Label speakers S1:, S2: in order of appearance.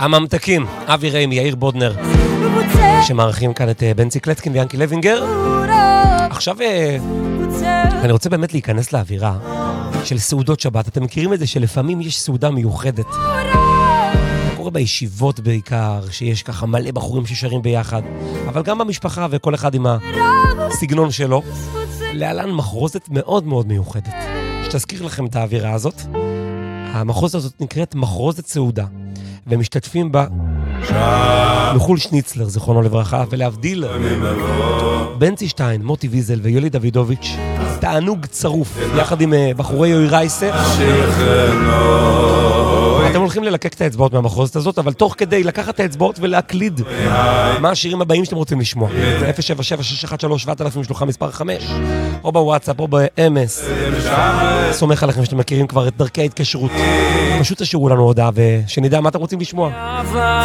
S1: הממתקים, אבי ריימי, יאיר בודנר, שמערכים כאן את בנצי קלטקין ויאנקי לוינגר. עכשיו אני רוצה באמת להיכנס לאווירה של סעודות שבת. אתם מכירים את זה שלפעמים יש סעודה מיוחדת. זה קורה בישיבות בעיקר, שיש ככה מלא בחורים ששרים ביחד, אבל גם במשפחה וכל אחד עם הסגנון שלו. להלן מחרוזת מאוד מאוד מיוחדת, שתזכיר לכם את האווירה הזאת. המחרוזת הזאת נקראת מחרוזת סעודה, ומשתתפים בה מחול שניצלר, זכרונו לברכה, ולהבדיל בנצי שטיין, מוטי ויזל ויולי דוידוביץ'. תענוג צרוף, יחד עם בחורי יוי רייסה. אתם הולכים ללקק את האצבעות מהמחרוזת הזאת, אבל תוך כדי לקחת את האצבעות ולהקליד מה השירים הבאים שאתם רוצים לשמוע. 077-613-7000 שלוחה מספר 5, או בוואטסאפ או ב-MS. סומך עליכם שאתם מכירים כבר את דרכי ההתקשרות. פשוט תשאירו לנו הודעה ושנדע מה אתם רוצים לשמוע.